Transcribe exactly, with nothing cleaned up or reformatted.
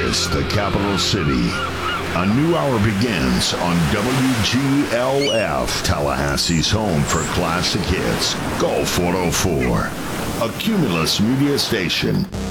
Memphis, the capital city. A new hour begins on W G L F, Tallahassee's home for classic hits. Go four oh four, a Cumulus media station.